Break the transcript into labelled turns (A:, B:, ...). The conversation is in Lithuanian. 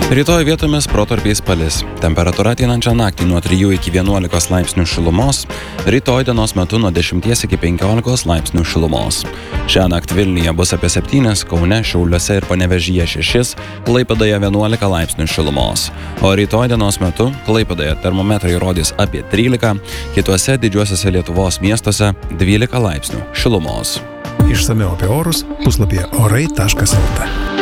A: Rytoj vietomis protarpiais palis. Temperatūra ateinančią naktį nuo 3 iki 11 laipsnių šilumos, rytoj dienos metu nuo 10 iki 15 laipsnių šilumos. Šią naktį Vilniuje bus apie 7, Kaune, Šiauliuose ir Panevėžyje 6, Klaipėdoje 11 laipsnių šilumos. O rytoj dienos metu Klaipėdoje termometrai rodys apie 13, kituose didžiuosiuose Lietuvos miestuose 12 laipsnių šilumos.
B: Išsamiau apie orus puslapyje orai.lt.